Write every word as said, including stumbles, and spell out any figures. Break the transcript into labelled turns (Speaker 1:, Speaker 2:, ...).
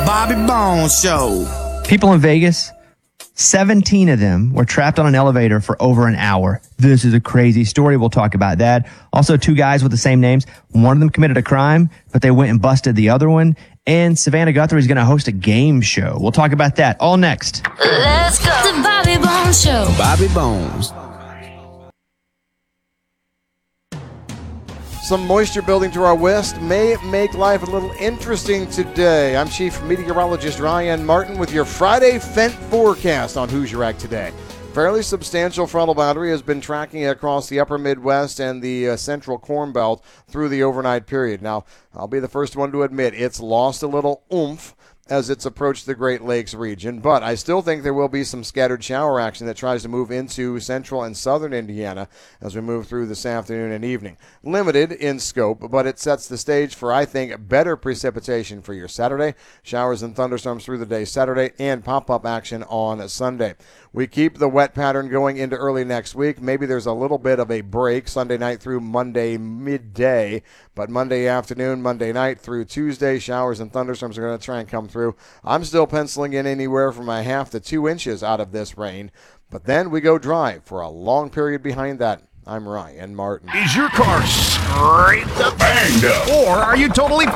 Speaker 1: Bobby Bones Show.
Speaker 2: People in Vegas, seventeen of them were trapped on an elevator for over an hour. This is a crazy story. We'll talk about that. Also, two guys with the same names. One of them committed a crime, but they went and busted the other one. And Savannah Guthrie is going to host a game show. We'll talk about that all next.
Speaker 3: Let's go. The Bobby Bones Show.
Speaker 1: Bobby Bones.
Speaker 4: Some moisture building to our west may make life a little interesting today. I'm Chief Meteorologist Ryan Martin with your Friday Fent forecast on Hoosier Act Today. Fairly substantial frontal boundary has been tracking across the upper Midwest and the uh, central Corn Belt through the overnight period. Now, I'll be the first one to admit it's lost a little oomph as it's approached the Great Lakes region, but I still think there will be some scattered shower action that tries to move into central and southern Indiana as we move through this afternoon and evening. Limited in scope, but it sets the stage for, I think, better precipitation for your Saturday. Showers and thunderstorms through the day Saturday and pop-up action on Sunday. We keep the wet pattern going into early next week. Maybe there's a little bit of a break Sunday night through Monday midday, but Monday afternoon, Monday night through Tuesday, showers and thunderstorms are going to try and come through. I'm still penciling in anywhere from a half to two inches out of this rain, but then we go dry for a long period behind that. I'm Ryan Martin.
Speaker 5: Is your car scraped up, banged up, or are you totally